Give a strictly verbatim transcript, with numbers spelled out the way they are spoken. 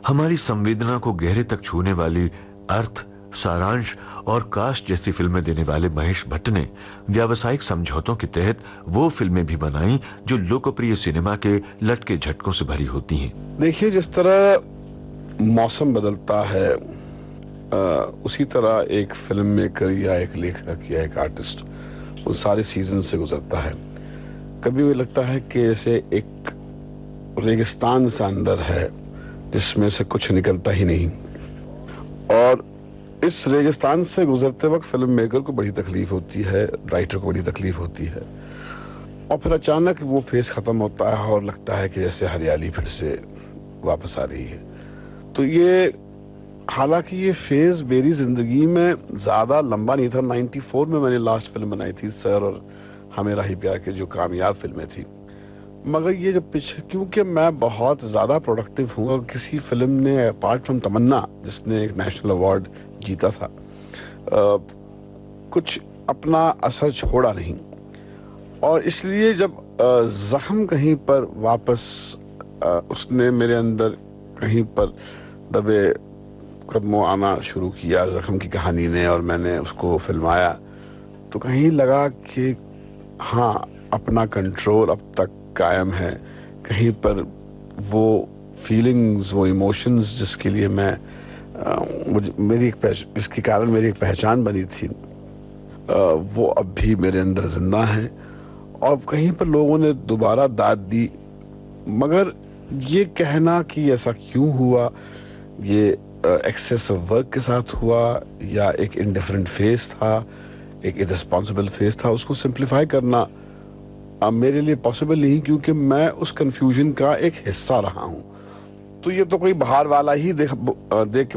हमारी संवेदना को गहरे तक छूने वाली अर्थ, सारांश और कास्ट जैसी फिल्में देने वाले महेश भट्ट ने व्यावसायिक समझौतों के तहत वो फिल्में भी बनाई जो लोकप्रिय सिनेमा के लटके झटकों से भरी होती हैं। देखिए, जिस तरह मौसम बदलता है आ, उसी तरह एक फिल्म मेकर या एक लेखक या एक आर्टिस्ट उन सारे सीजन से गुजरता है। कभी भी लगता है कि जैसे एक रेगिस्तान सा अंदर है जिसमें से कुछ निकलता ही नहीं, और इस रेगिस्तान से गुजरते वक्त फिल्म मेकर को बड़ी तकलीफ होती है, राइटर को बड़ी तकलीफ होती है, और फिर अचानक वो फेज खत्म होता है और लगता है कि जैसे हरियाली फिर से वापस आ रही है। तो ये, हालांकि ये फेज मेरी जिंदगी में ज्यादा लंबा नहीं था। चौरानवे में मैंने लास्ट फिल्म बनाई थी सर और हमें राही प्यार के, जो कामयाब फिल्में थी, मगर ये जब पीछे, क्योंकि मैं बहुत ज्यादा प्रोडक्टिव हूँ और किसी फिल्म ने अपार्ट फ्रॉम तमन्ना जिसने एक नेशनल अवार्ड जीता था, आ, कुछ अपना असर छोड़ा नहीं, और इसलिए जब जख्म कहीं पर वापस आ, उसने मेरे अंदर कहीं पर दबे कदमों आना शुरू किया जख्म की कहानी ने, और मैंने उसको फिल्माया, तो कहीं लगा कि हाँ, अपना कंट्रोल अब तक कायम है। कहीं पर वो फीलिंग्स, वो इमोशंस जिसके लिए मैं आ, मुझे मेरी एक इसके कारण मेरी एक पहचान बनी थी, आ, वो अब भी मेरे अंदर जिंदा है, और कहीं पर लोगों ने दोबारा दाद दी। मगर ये कहना कि ऐसा क्यों हुआ, ये एक्सेस ऑफ वर्क के साथ हुआ या एक इंडिफरेंट फेस था, एक इररिस्पॉन्सिबल फेस था, उसको सिंप्लीफाई करना अब मेरे लिए पॉसिबल नहीं, क्योंकि मैं उस कंफ्यूजन का एक हिस्सा रहा हूं। तो ये तो कोई बाहर वाला ही देख देख